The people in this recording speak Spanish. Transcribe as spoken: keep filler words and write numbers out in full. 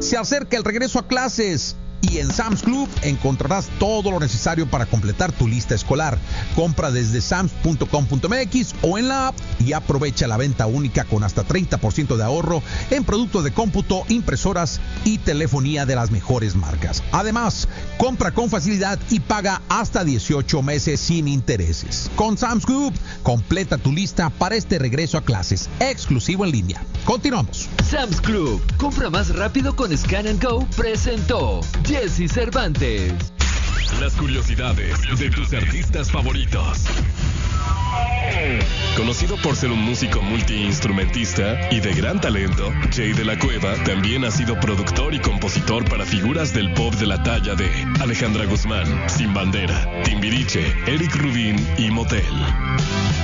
Se acerca el regreso a clases y en Sam's Club encontrarás todo lo necesario para completar tu lista escolar. Compra desde sams punto com punto m x o en la app y aprovecha la venta única con hasta treinta por ciento de ahorro en productos de cómputo, impresoras y telefonía de las mejores marcas. Además, compra con facilidad y paga hasta dieciocho meses sin intereses. Con Sam's Club, completa tu lista para este regreso a clases, exclusivo en línea. Continuamos. Sam's Club, compra más rápido con Scan and Go, presentó Jesse Cervantes. Las curiosidades de tus artistas favoritos. Conocido por ser un músico multiinstrumentista y de gran talento, Jay de la Cueva también ha sido productor y compositor para figuras del pop de la talla de Alejandra Guzmán, Sin Bandera, Timbiriche, Eric Rubin y Motel.